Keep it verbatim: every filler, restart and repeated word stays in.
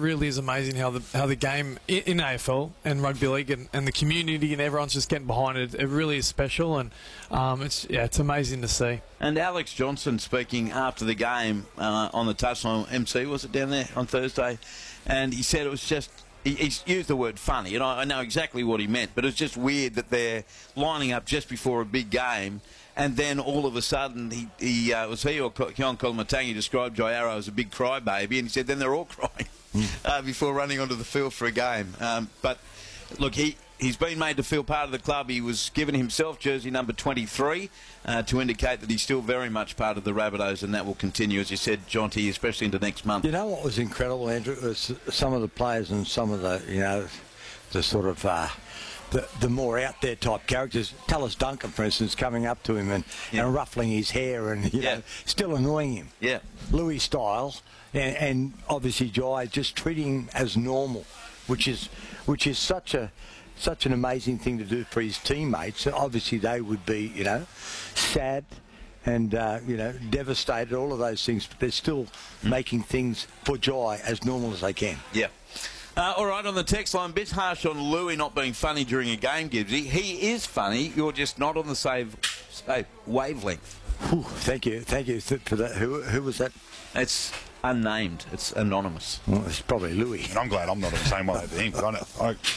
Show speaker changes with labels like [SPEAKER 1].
[SPEAKER 1] really is amazing how the how the game in, in A F L and rugby league and, and the community and everyone's just getting behind it. It really is special, and um, it's yeah, it's amazing to see.
[SPEAKER 2] And Alex Johnson speaking after the game uh, on the touchline, M C was it down there on Thursday, and he said it was just. He, he used the word funny, and I, I know exactly what he meant, but it's just weird that they're lining up just before a big game, and then all of a sudden, he, he uh, was he or Keon Kolomatangi described Jai Arrow as a big crybaby, and he said then they're all crying uh, before running onto the field for a game. Um, but look, he. He's been made to feel part of the club. He was given himself jersey number twenty-three uh, to indicate that he's still very much part of the Rabbitohs, and that will continue, as you said, Jonty, especially into next month.
[SPEAKER 3] You know what was incredible, Andrew, was some of the players and some of the, you know, the sort of uh, the, the more out there type characters. Tallis Duncan, for instance, coming up to him and, yeah. and ruffling his hair and you yeah. know, still annoying him.
[SPEAKER 2] Yeah,
[SPEAKER 3] Louis style, and, and obviously Jai just treating him as normal, which is which is such a. Such an amazing thing to do for his teammates. Obviously, they would be, you know, sad and, uh, you know, devastated, all of those things, but they're still mm. making things for Jai as normal as they can.
[SPEAKER 2] Yeah. Uh, all right, on the text line, bit harsh on Louis not being funny during a game, Gibbsy. He is funny, you're just not on the same, same wavelength.
[SPEAKER 3] Whew, thank you, thank you for that. Who, who was that?
[SPEAKER 2] It's unnamed. It's anonymous.
[SPEAKER 3] Well, it's probably Louis.
[SPEAKER 4] And I'm glad I'm not on the same way with him. I, I,